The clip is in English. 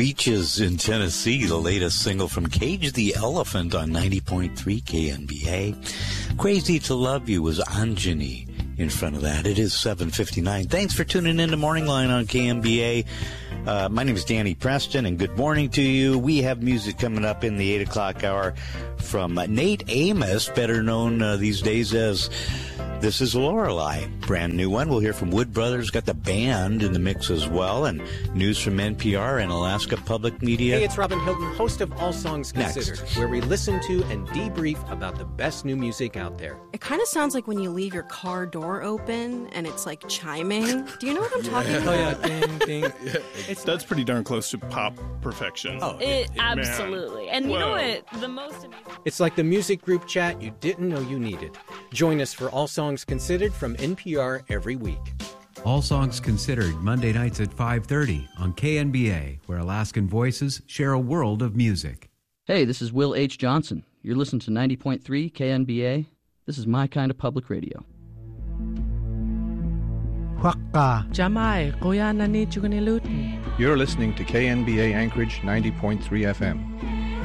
Beaches in Tennessee, the latest single from Cage the Elephant on 90.3 KNBA. Crazy to Love You was Anjani in front of that. It is 7:59. Thanks for tuning in to Morning Line on KNBA. My name is Danny Preston, and good morning to you. We have music coming up in the 8 o'clock hour from Nate Amos, better known these days as This Is Lorelei, brand new one. We'll hear from Wood Brothers, got the band in the mix as well, and news from NPR and Alaska Public Media. Hey, it's Robin Hilton, host of All Songs Considered, Next. where we listen to and debrief about the best new music out there. It kind of sounds like when you leave your car door open and it's like chiming. Do you know what I'm talking about? Oh, yeah, ding, ding. That's pretty darn close to pop perfection. Oh, Absolutely. And you know what? The most amazing. It's like the music group chat you didn't know you needed. Join us for All Songs Considered from NPR every week. All Songs Considered, Monday nights at 5:30 on KNBA, where Alaskan voices share a world of music. Hey, this is Will H. Johnson. You're listening to 90.3 KNBA. This is my kind of public radio. Jamai, kuya na ni You're listening to KNBA Anchorage 90.3 FM.